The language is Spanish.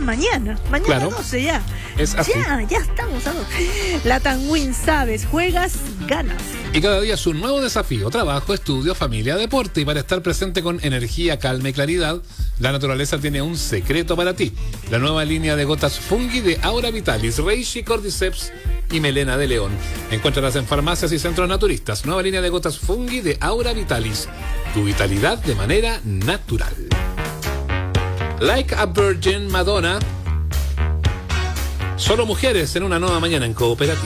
mañana. Mañana Claro. 12 ya. Es así. Ya estamos a 12. La Tanwin, sabes, juegas, ganas. Y cada día es un nuevo desafío: trabajo, estudio, familia, deporte. Y para estar presente con energía, calma y claridad, la naturaleza tiene un secreto para ti. La nueva línea de gotas Fungi de Aura Vitalis, Reishi, Cordyceps y Melena de León. Encuéntralas en farmacias y centros naturistas. Nueva línea de gotas Fungi de Aura Vitalis. Tu vitalidad de manera natural. Like a Virgin, Madonna. Solo mujeres en una nueva mañana en Cooperativa.